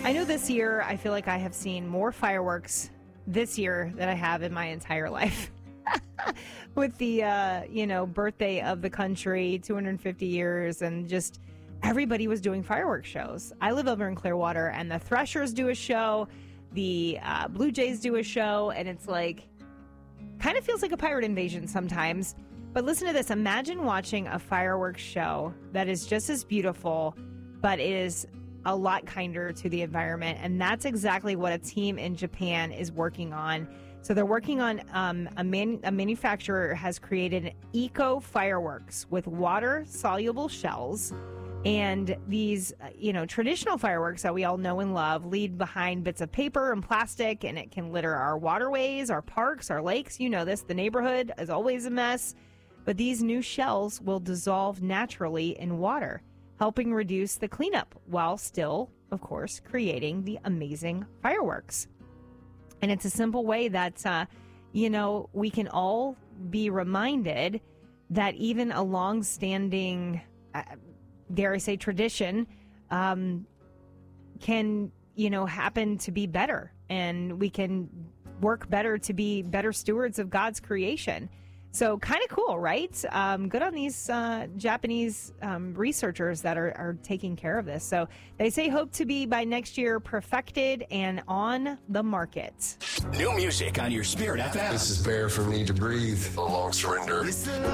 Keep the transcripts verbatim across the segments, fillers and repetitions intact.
I know this year, I feel like I have seen more fireworks this year than I have in my entire life. With the, uh, you know, birthday of the country, two hundred fifty years, and just everybody was doing fireworks shows. I live over in Clearwater, and the Threshers do a show, the uh, Blue Jays do a show, and it's like, kind of feels like a pirate invasion sometimes. But listen to this. Imagine watching a fireworks show that is just as beautiful, but is a lot kinder to the environment. And that's exactly what a team in Japan is working on. So they're working on um, a, man, a manufacturer has created eco fireworks with water-soluble shells. And these, uh, you know, traditional fireworks that we all know and love leave behind bits of paper and plastic, and it can litter our waterways, our parks, our lakes. You know this. The neighborhood is always a mess. But these new shells will dissolve naturally in water, helping reduce the cleanup while still, of course, creating the amazing fireworks. And it's a simple way that, uh, you know, we can all be reminded that even a long-standing, uh, dare I say, tradition um, can, you know, happen to be better. And we can work better to be better stewards of God's creation. So kind of cool, right? Um, good on these uh, Japanese um, researchers that are, are taking care of this. So they say hope to be by next year perfected and on the market. New music on your Spirit F M. This is Bear from Need to Breathe. A long surrender. It's a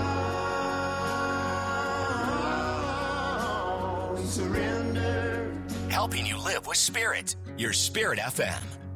long surrender. Helping you live with Spirit. Your Spirit F M.